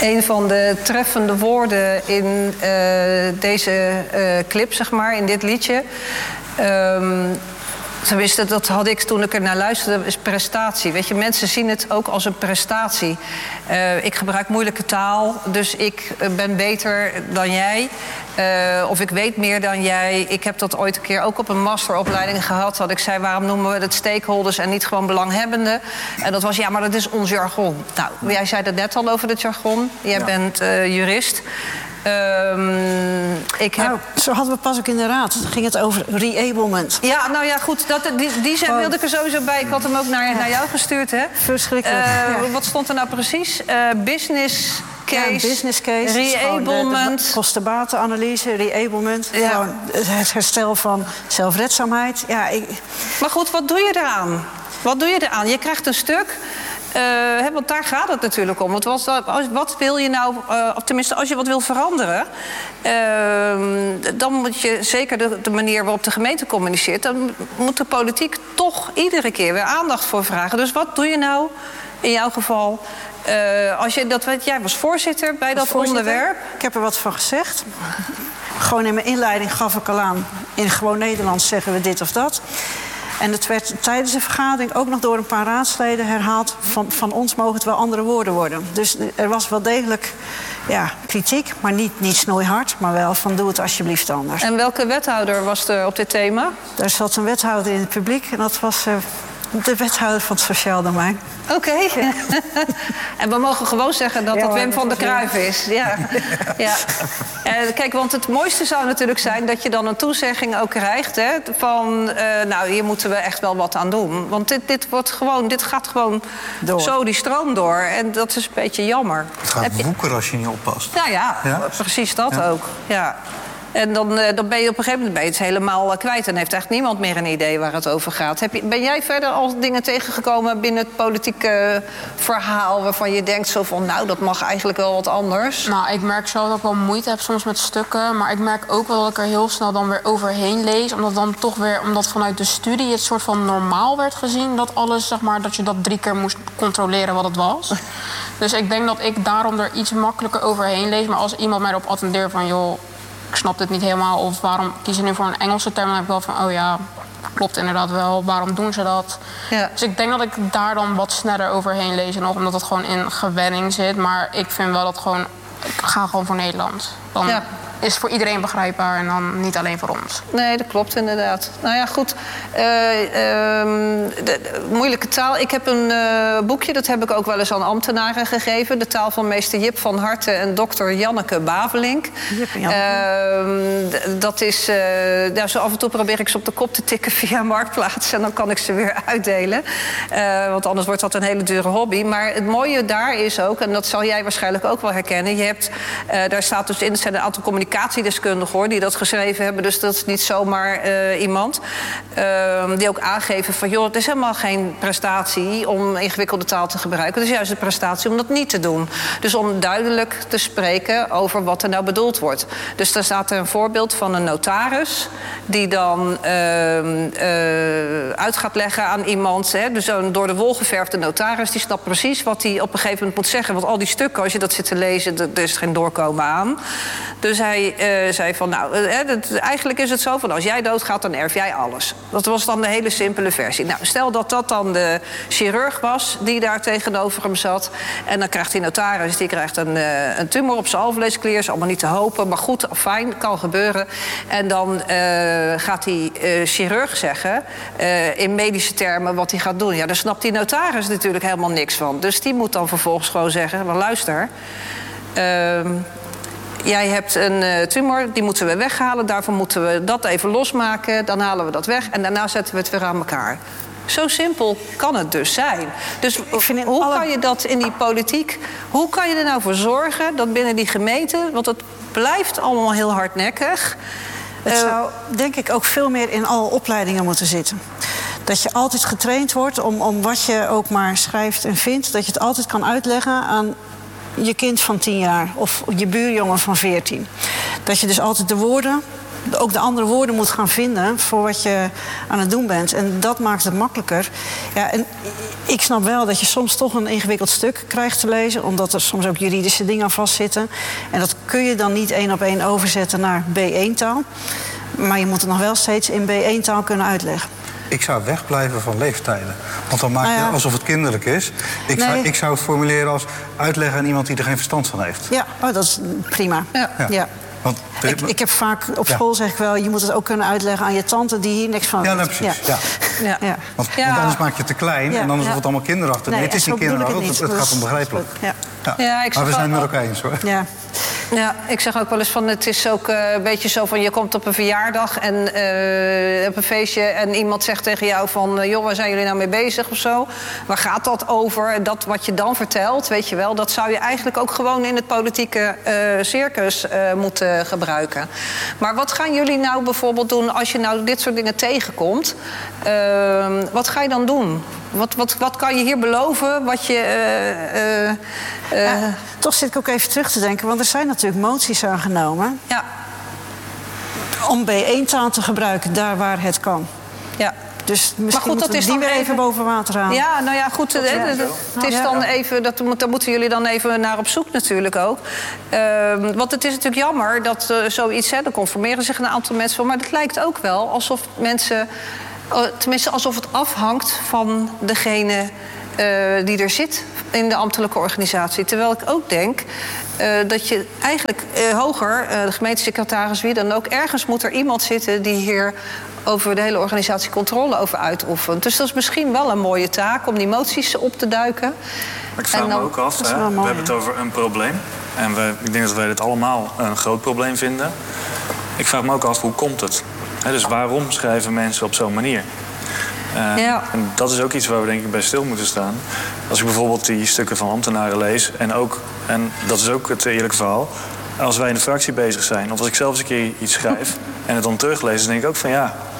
Een van de treffende woorden in deze clip, zeg maar, in dit liedje. Tenminste, dat had ik toen ik er naar luisterde, is prestatie. Weet je, mensen zien het ook als een prestatie. Ik gebruik moeilijke taal, dus ik ben beter dan jij. Of ik weet meer dan jij. Ik heb dat ooit een keer ook op een masteropleiding gehad. Dat ik zei, waarom noemen we het stakeholders en niet gewoon belanghebbenden? En dat was, ja, maar dat is ons jargon. Nou, jij zei dat net al over het jargon. Jij bent jurist. Zo hadden we pas ook in de raad. Dan ging het over reablement. Ja, nou ja, goed. Die wilde ik er sowieso bij. Ik had hem ook naar jou gestuurd, hè? Verschrikkelijk. Wat stond er nou precies? Business case. Business case. Reablement. Kosten-batenanalyse, reablement. Ja. Gewoon het herstel van zelfredzaamheid. Ja, Maar goed, wat doe je eraan? Wat doe je eraan? Je krijgt een stuk. Want daar gaat het natuurlijk om. Want wat wil je nou, tenminste als je wat wil veranderen, dan moet je zeker de manier waarop de gemeente communiceert, dan moet de politiek toch iedere keer weer aandacht voor vragen. Dus wat doe je nou in jouw geval? Als je dat weet, jij was voorzitter bij dat onderwerp. Ik heb er wat van gezegd. Gewoon in mijn inleiding gaf ik al aan. In gewoon Nederlands zeggen we dit of dat. En het werd tijdens de vergadering ook nog door een paar raadsleden herhaald. Van ons mogen het wel andere woorden worden. Dus er was wel degelijk kritiek, maar niet snoeihard. Maar wel van doe het alsjeblieft anders. En welke wethouder was er op dit thema? Daar zat een wethouder in het publiek. En dat was de wethouder van het sociaal domein. Oké. En we mogen gewoon zeggen dat dat Wim van der Cruijff is. Ja. Ja. Kijk, want het mooiste zou natuurlijk zijn dat je dan een toezegging ook krijgt. Hè, van, hier moeten we echt wel wat aan doen. Want dit gaat gewoon door. Zo die stroom door. En dat is een beetje jammer. Het gaat woekeren als je niet oppast. Nou ja, precies dat ook. Ja. En dan ben je op een gegeven moment het helemaal kwijt. En heeft echt niemand meer een idee waar het over gaat. Ben jij verder al dingen tegengekomen binnen het politieke verhaal waarvan je denkt zo van, nou, dat mag eigenlijk wel wat anders? Nou, ik merk zelf dat ik wel moeite heb soms met stukken. Maar ik merk ook wel dat ik er heel snel dan weer overheen lees. Omdat vanuit de studie het soort van normaal werd gezien. Dat alles, zeg maar, dat je dat 3 keer moest controleren wat het was. Dus ik denk dat ik daarom er iets makkelijker overheen lees. Maar als iemand mij erop attendeert van, joh, ik snap dit niet helemaal, of waarom kiezen ze nu voor een Engelse term, dan heb ik wel van, oh ja, klopt inderdaad wel, waarom doen ze dat? Ja. Dus ik denk dat ik daar dan wat sneller overheen lees nog, omdat het gewoon in gewenning zit. Maar ik vind wel dat gewoon, ik ga gewoon voor Nederland. Dan is het voor iedereen begrijpbaar en dan niet alleen voor ons. Nee, dat klopt inderdaad. Nou ja, goed. Moeilijke taal. Ik heb een boekje, dat heb ik ook wel eens aan ambtenaren gegeven. De taal van meester Jip van Harten en dokter Janneke Bavelink. Dat is, zo af en toe probeer ik ze op de kop te tikken via Marktplaats. En dan kan ik ze weer uitdelen. Want anders wordt dat een hele dure hobby. Maar het mooie daar is ook, en dat zal jij waarschijnlijk ook wel herkennen. Je hebt, daar staat dus in, er zijn een aantal communicatiedeskundigen hoor, die dat geschreven hebben. Dus dat is niet zomaar iemand. Die ook aangeven van, joh, het is helemaal geen prestatie om ingewikkelde taal te gebruiken. Het is juist een prestatie om dat niet te doen. Dus om duidelijk te spreken over wat er nou bedoeld wordt. Dus daar staat er een voorbeeld van een notaris die dan uit gaat leggen aan iemand. Hè, dus een door de wol geverfde notaris, die snapt precies wat hij op een gegeven moment moet zeggen. Want al die stukken, als je dat zit te lezen, er is geen doorkomen aan. Dus hij zei van, nou, eigenlijk is het zo van, als jij doodgaat, dan erf jij alles. Dat was dan de hele simpele versie. Nou, stel dat dat dan de chirurg was die daar tegenover hem zat. En dan krijgt die notaris, die krijgt een tumor op zijn alvleesklier. Is allemaal niet te hopen, maar goed, fijn, kan gebeuren. En dan gaat die chirurg zeggen, in medische termen, wat hij gaat doen. Ja, daar snapt die notaris natuurlijk helemaal niks van. Dus die moet dan vervolgens gewoon zeggen, wel luister, jij hebt een tumor, die moeten we weghalen. Daarvoor moeten we dat even losmaken. Dan halen we dat weg en daarna zetten we het weer aan elkaar. Zo simpel kan het dus zijn. Dus hoe kan je dat in die politiek, hoe kan je er nou voor zorgen dat binnen die gemeente, want het blijft allemaal heel hardnekkig. Het zou denk ik ook veel meer in alle opleidingen moeten zitten. Dat je altijd getraind wordt om wat je ook maar schrijft en vindt, dat je het altijd kan uitleggen aan je kind van 10 jaar of je buurjongen van 14. Dat je dus altijd de woorden ook de andere woorden moet gaan vinden voor wat je aan het doen bent. En dat maakt het makkelijker. Ja, en ik snap wel dat je soms toch een ingewikkeld stuk krijgt te lezen, omdat er soms ook juridische dingen aan vastzitten. En dat kun je dan niet 1 op 1 overzetten naar B1-taal. Maar je moet het nog wel steeds in B1-taal kunnen uitleggen. Ik zou wegblijven van leeftijden. Want dan maak je alsof het kinderlijk is. Ik zou het formuleren als uitleggen aan iemand die er geen verstand van heeft. Ja, dat is prima. Ja. Want, ik heb vaak op school zeg ik wel, je moet het ook kunnen uitleggen aan je tante die hier niks van weet. Ja, nou, precies. Ja. Want anders maak je het te klein en dan is het allemaal kinderachtig. Nee, het is niet kinderachtig, het gaat om begrijpelijk. Maar we zijn het met elkaar eens, hoor. Ja, ik zeg ook wel eens van, het is ook een beetje zo van, je komt op een verjaardag en op een feestje en iemand zegt tegen jou van, joh, waar zijn jullie nou mee bezig of zo? Waar gaat dat over? En dat wat je dan vertelt, weet je wel, dat zou je eigenlijk ook gewoon in het politieke circus moeten gebruiken. Maar wat gaan jullie nou bijvoorbeeld doen als je nou dit soort dingen tegenkomt? Wat ga je dan doen? Wat kan je hier beloven? Wat je... toch zit ik ook even terug te denken, want er zijn natuurlijk moties aangenomen. Ja. Om B1-taal te gebruiken daar waar het kan. Ja. Dus misschien moeten we die weer even boven water halen. Ja, nou ja, goed. Het is dan even, daar moeten jullie dan even naar op zoek natuurlijk ook. Want het is natuurlijk jammer dat zoiets, er conformeren zich een aantal mensen van. Maar het lijkt ook wel alsof mensen, tenminste alsof het afhangt van degene die er zit in de ambtelijke organisatie. Terwijl ik ook denk dat je eigenlijk hoger, de gemeentesecretaris, wie dan ook, ergens moet er iemand zitten die hier over de hele organisatie controle over uitoefent. Dus dat is misschien wel een mooie taak om die moties op te duiken. Maar ik vraag me ook af, we hebben het over een probleem. En ik denk dat wij dit allemaal een groot probleem vinden. Ik vraag me ook af, hoe komt het? Dus waarom schrijven mensen op zo'n manier? En dat is ook iets waar we denk ik bij stil moeten staan. Als ik bijvoorbeeld die stukken van ambtenaren lees, en dat is ook het eerlijke verhaal, als wij in de fractie bezig zijn, of als ik zelf eens een keer iets schrijf en het dan teruglees, dan denk ik ook van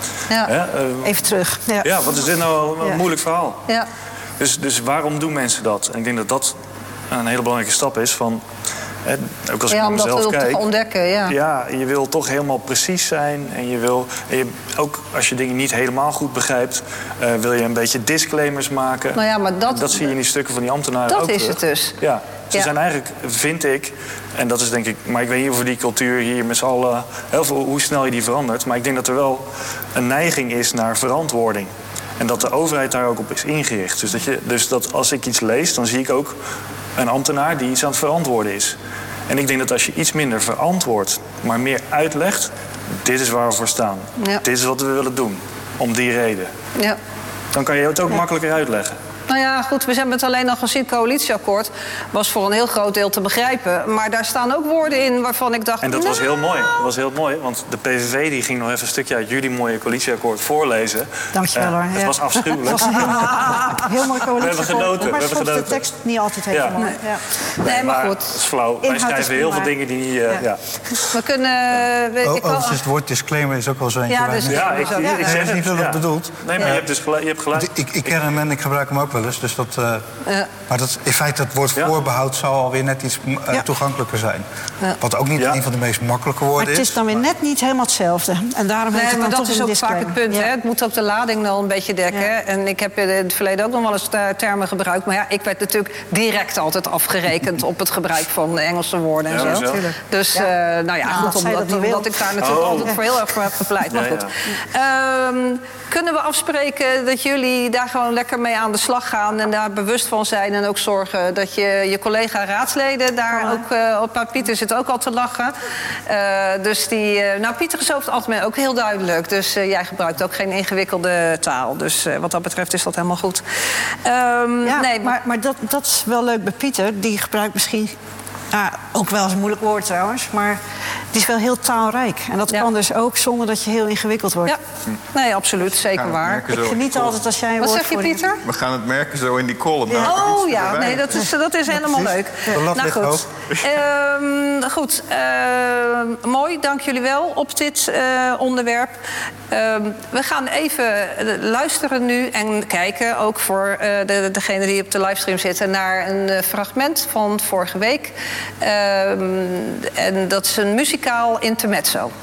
even terug. Ja, wat is dit nou een moeilijk verhaal? Ja. Dus waarom doen mensen dat? En ik denk dat dat een hele belangrijke stap is van, ook als ik naar mezelf kijk, te ontdekken, ja, je wil toch helemaal precies zijn. En ook als je dingen niet helemaal goed begrijpt, wil je een beetje disclaimers maken. Nou ja, maar dat zie je in die stukken van die ambtenaren ook. Dat is het dus. Ja, ze zijn eigenlijk, vind ik, en dat is denk ik, maar ik weet niet over die cultuur hier met z'n allen, heel veel hoe snel je die verandert. Maar ik denk dat er wel een neiging is naar verantwoording. En dat de overheid daar ook op is ingericht. Dus dat als ik iets lees, dan zie ik ook een ambtenaar die iets aan het verantwoorden is. En ik denk dat als je iets minder verantwoordt, maar meer uitlegt, dit is waar we voor staan. Ja. Dit is wat we willen doen, om die reden. Ja. Dan kan je het ook makkelijker uitleggen. Nou ja, goed, we hebben het alleen al gezien. Het coalitieakkoord was voor een heel groot deel te begrijpen. Maar daar staan ook woorden in waarvan ik dacht... En dat was heel mooi. Dat was heel mooi, want de PVV die ging nog even een stukje uit jullie mooie coalitieakkoord voorlezen. Dankjewel hoor. Het was afschuwelijk. Het was heel mooi coalitieakkoord. We hebben genoten. Maar soms de tekst niet altijd helemaal mooi. Nee, maar goed. Dat is flauw. Wij schrijven heel veel dingen die... We kunnen... Overigens is het woord disclaimer is ook wel zo eentje. Ik zeg niet wat het bedoelt. Nee, maar je hebt gelijk. Ik ken hem en ik gebruik hem ook wel eens. Dus dat, maar in feite het woord voorbehoud zou alweer net iets toegankelijker zijn. Wat ook niet een van de meest makkelijke woorden is. Maar het is dan weer net niet helemaal hetzelfde. En daarom heeft het dan dat toch is ook vaak het punt. Hè? Het moet ook de lading wel een beetje dekken. Ja. En ik heb in het verleden ook nog wel eens termen gebruikt. Maar ik werd natuurlijk direct altijd afgerekend op het gebruik van Engelse woorden en zo. Dus goed, omdat ik daar natuurlijk altijd voor heel erg voor heb gepleit. Maar goed. Kunnen we afspreken dat jullie daar gewoon lekker mee aan de slag gaan en daar bewust van zijn en ook zorgen dat je collega-raadsleden daar ook op... Pieter zit ook al te lachen. Pieter is over het algemeen ook heel duidelijk. Dus jij gebruikt ook geen ingewikkelde taal. Dus wat dat betreft is dat helemaal goed. Maar dat is wel leuk bij Pieter. Die gebruikt misschien... ook wel eens een moeilijk woord trouwens, maar het is wel heel taalrijk. En dat kan dus ook zonder dat je heel ingewikkeld wordt. Ja, nee, absoluut, zeker waar. Ik geniet altijd als jij een woord... Wat zeg je, Pieter? We gaan het merken zo in die column. Ja. Oh ja, nee, dat is helemaal leuk. Nou goed. Mooi, dank jullie wel op dit onderwerp. We gaan even luisteren nu en kijken, ook voor degene die op de livestream zitten, naar een fragment van vorige week. En dat is een muzikaal intermezzo.